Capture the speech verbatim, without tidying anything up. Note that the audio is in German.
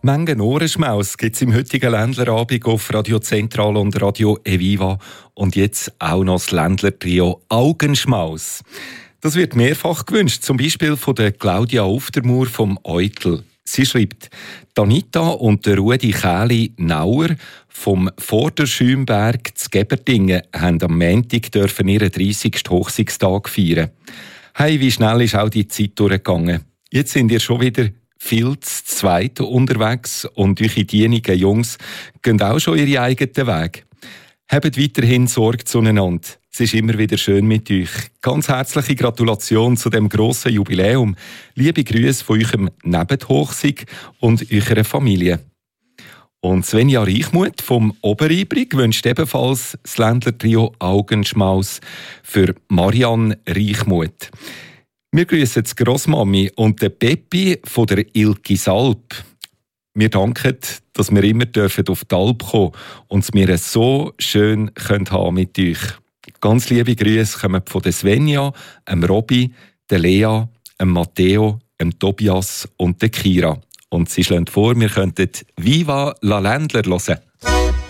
Mengen Ohrenschmaus gibt es im heutigen Ländlerabend auf Radio Zentral und Radio Eviva. Und jetzt auch noch das Ländler-Trio Augenschmaus. Das wird mehrfach gewünscht, zum Beispiel von der Claudia Aufdermuhr vom Eutel. Sie schreibt, Anita und der Rudi Kähli-Nauer vom Vorderschümberg zu Geberdingen haben am Montag dürfen ihren dreißigsten Hochzeitstag feiern. Hey, wie schnell ist auch die Zeit durchgegangen. Jetzt sind ihr schon wieder viel zu zweit unterwegs und eure dienigen Jungs gehen auch schon ihre eigenen Wege. Habt weiterhin Sorge zueinander. Es ist immer wieder schön mit euch. Ganz herzliche Gratulation zu dem grossen Jubiläum. Liebe Grüße von eurem Nebenhochsig und eurer Familie. Und Svenja Reichmuth vom Oberibrig wünscht ebenfalls das Ländler-Trio Augenschmaus für Marianne Reichmuth. Wir grüßen die Grossmami und den Peppi von der Ilki Salb. Wir danken, dass wir immer auf die Alp kommen und es wir so schön haben können mit euch. Ganz liebe Grüße kommen von der Svenja, dem Robby, der Lea, dem Matteo, dem Tobias und der Kira. Und sie schlagen vor, wir könnten «Viva la Ländler» hören.